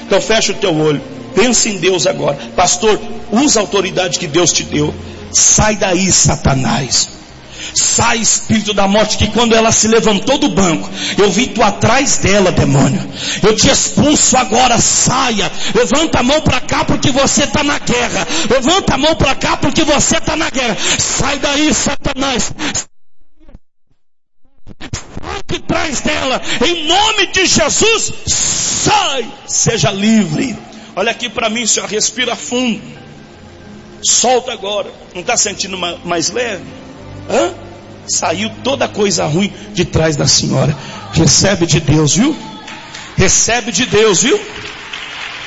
Então fecha o teu olho, pensa em Deus agora. Pastor, usa a autoridade que Deus te deu. Sai daí, Satanás. Sai, espírito da morte, que quando ela se levantou do banco, eu vi tu atrás dela, demônio. Eu te expulso agora, saia. Levanta a mão para cá porque você está na guerra. Levanta a mão para cá porque você está na guerra. Sai daí, Satanás. Sai de trás dela, em nome de Jesus. Sai, seja livre. Olha aqui para mim, senhor, respira fundo. Solta agora. Não está sentindo mais leve? Saiu toda coisa ruim de trás da senhora. Recebe de Deus, viu? Recebe de Deus, viu?